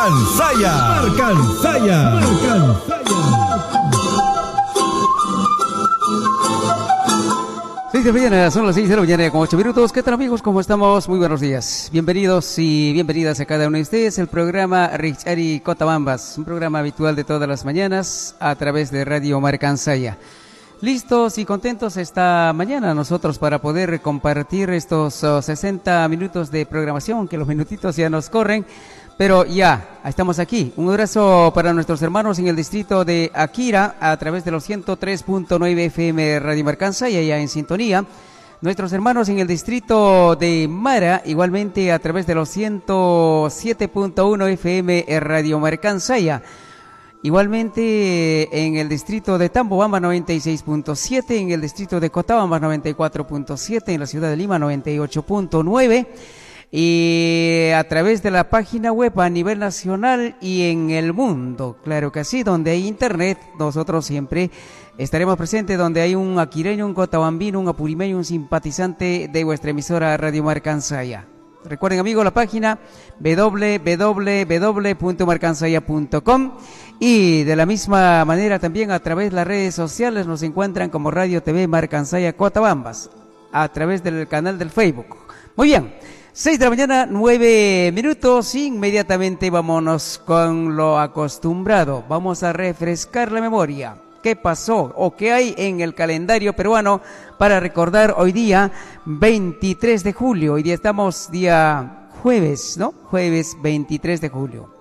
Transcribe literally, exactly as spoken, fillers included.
Marcansaya, Marcansaya, Marcansaya. seis de la mañana, son las seis de la mañana con ocho minutos. ¿Qué tal, amigos? ¿Cómo estamos? Muy buenos días. Bienvenidos y bienvenidas a cada uno de ustedes. El programa Richari Cotabambas, un programa habitual de todas las mañanas a través de Radio Marcansaya. Listos y contentos esta mañana nosotros para poder compartir estos uh, sesenta minutos de programación, que los minutitos ya nos corren. Pero ya, estamos aquí. Un abrazo para nuestros hermanos en el distrito de Akira a través de los ciento tres punto nueve F M Radio Marcansaya, ya en sintonía. Nuestros hermanos en el distrito de Mara, igualmente a través de los ciento siete punto uno F M Radio Marcansaya. Igualmente en el distrito de Tambobamba noventa y seis punto siete, en el distrito de Cotabamba noventa y cuatro punto siete, en la ciudad de Lima noventa y ocho punto nueve. Y a través de la página web a nivel nacional y en el mundo, claro que sí, donde hay internet, nosotros siempre estaremos presentes, donde hay un aquireño, un cotabambino, un apurimeño, un simpatizante de vuestra emisora Radio Marcansaya. Recuerden, amigos, la página doble u doble u doble u punto marcansaya punto com, y de la misma manera también a través de las redes sociales nos encuentran como Radio T V Marcansaya Cotabambas, a través del canal del Facebook. Muy bien. Seis de la mañana, nueve minutos, inmediatamente vámonos con lo acostumbrado. Vamos a refrescar la memoria. ¿Qué pasó o qué hay en el calendario peruano para recordar hoy día veintitrés de julio? Hoy día estamos día jueves, ¿no? Jueves veintitrés de julio.